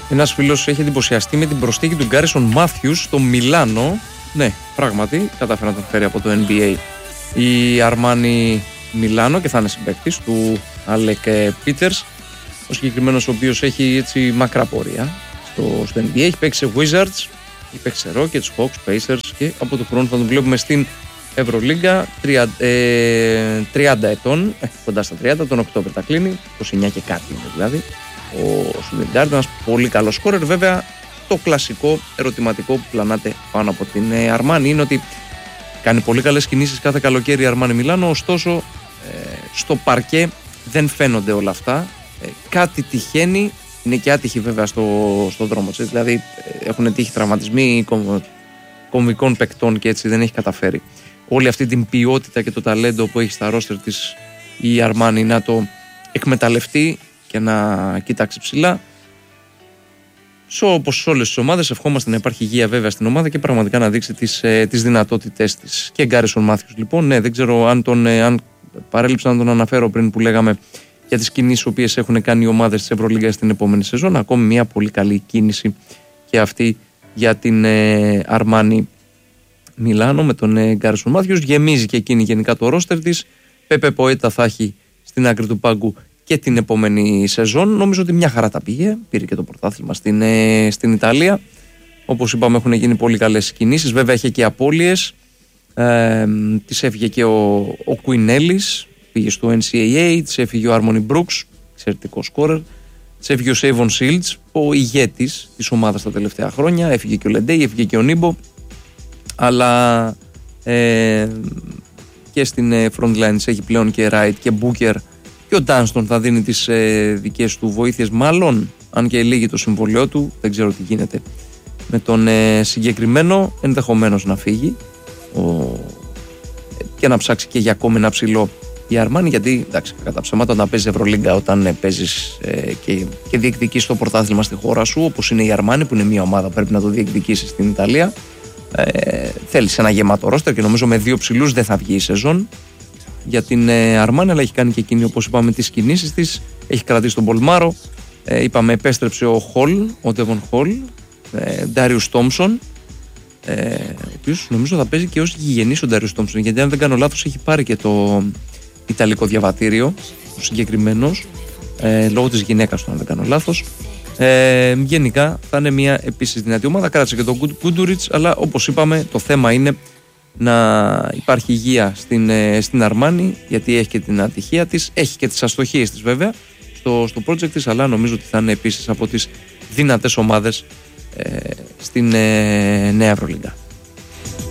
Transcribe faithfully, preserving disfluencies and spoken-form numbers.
Ένας φίλος έχει εντυπωσιαστεί με την προσθήκη του Γκάρισον Μάθιους στο Μιλάνο. Ναι, πράγματι, κατάφερε να τον φέρει από το N B A η Αρμάνι Μιλάνο και θα είναι συμπαίκτης του Άλεκ Πίτερς. Ο συγκεκριμένος, ο οποίος έχει έτσι μακρά πορεία στο, στο N B A, έχει παίξει σε Wizards, έχει παίξει σε Rockets, Hawks, Pacers και από το χρόνο θα τον βλέπουμε στην Ευρωλίγκα. τριάντα ετών, ε, κοντά στα τριάντα, τον Οκτώβριο τα κλείνει, είκοσι εννιά και κάτι είναι δηλαδή. Ο Shooting Guard, ένας πολύ καλός σκόρερ. Βέβαια, το κλασικό ερωτηματικό που πλανάται πάνω από την Αρμάνι είναι ότι κάνει πολύ καλές κινήσεις κάθε καλοκαίρι η Αρμάνι Μιλάνο, ωστόσο ε, στο παρκέ δεν φαίνονται όλα αυτά. Ε, κάτι τυχαίνει, είναι και άτυχοι βέβαια στο, στο δρόμο της, δηλαδή ε, έχουν τύχει τραυματισμοί κομ, κομβικών παικτών και έτσι δεν έχει καταφέρει όλη αυτή την ποιότητα και το ταλέντο που έχει στα ρόστερ της η Αρμάνι να το εκμεταλλευτεί και να κοιτάξει ψηλά. Όπως σε όλες τις ομάδες, ευχόμαστε να υπάρχει υγεία βέβαια στην ομάδα και πραγματικά να δείξει τις, ε, τις δυνατότητές της. Και Γκάρισον Μάθιους λοιπόν, ναι, δεν ξέρω αν, τον, ε, αν παρέλειψα να τον αναφέρω πριν που λέγαμε για τις κινήσεις που έχουν κάνει οι ομάδες της Ευρωλίγκας στην επόμενη σεζόν. Ακόμη μια πολύ καλή κίνηση και αυτή για την ε, Αρμάνι Μιλάνο με τον ε, Γκάρισον Μάθιους. Γεμίζει και εκείνη γενικά το ρόστερ της. Πέπε Ποέτα θα έχει στην άκρη του πάγκου και την επόμενη σεζόν. Νομίζω ότι μια χαρά τα πήγε. Πήρε και το πρωτάθλημα στην, ε, στην Ιταλία. Όπως είπαμε, έχουν γίνει πολύ καλές κινήσεις. Βέβαια, είχε και απώλειες. Ε, της έφυγε και ο, ο Κουινέλης, πήγε στο N C A A. Της έφυγε ο Άρμονι Μπρούξ, εξαιρετικό σκόρερ. Της έφυγε ο Σέιβον Σίλτς, ο ηγέτης της ομάδας τα τελευταία χρόνια. Έφυγε και ο Λεντέι, έφυγε και ο Νίμπο. Αλλά ε, και στην front line της έχει πλέον και Ράιτ και Μπούκερ. Και ο Ντάνστον θα δίνει τις ε, δικές του βοήθειες, μάλλον, αν και λύγει το συμβολαιό του. Δεν ξέρω τι γίνεται με τον ε, συγκεκριμένο. Ενδεχομένως να φύγει ο, και να ψάξει και για ακόμη ένα ψηλό η Αρμάνι. Γιατί, εντάξει, κατά ψέματα, όταν παίζει Ευρωλίγκα, όταν ε, παίζεις ε, και, και διεκδικείς το πρωτάθλημα στη χώρα σου, όπως είναι η Αρμάνι, που είναι μια ομάδα που πρέπει να το διεκδικήσει στην Ιταλία, ε, θέλεις ένα γεμάτο ρόστερ και νομίζω με δύο ψηλούς δεν θα βγει η σεζόν για την Αρμάνι, αλλά έχει κάνει και εκείνη, όπως είπαμε, τις κινήσεις της. Έχει κρατήσει τον Πολμάρο. Ε, είπαμε, επέστρεψε ο Χολ, ο Ντέβον Χολ, Ντάριους Τόμψον, ε, ο οποίος νομίζω θα παίζει και ως γηγενής ο Ντάριους Τόμψον, γιατί αν δεν κάνω λάθος έχει πάρει και το Ιταλικό διαβατήριο, ο συγκεκριμένος, ε, λόγω της γυναίκας του, αν δεν κάνω λάθος. Ε, γενικά θα είναι μια επίσης δυνατή ομάδα. Κράτησε και τον Κούντουριτς, αλλά όπως είπαμε, το θέμα είναι να υπάρχει υγεία στην, στην Αρμάνι, γιατί έχει και την ατυχία της, έχει και τις αστοχίες της βέβαια στο, στο project της, αλλά νομίζω ότι θα είναι επίσης από τις δυνατές ομάδες ε, στην ε, Νέα Ευρωλίγκα.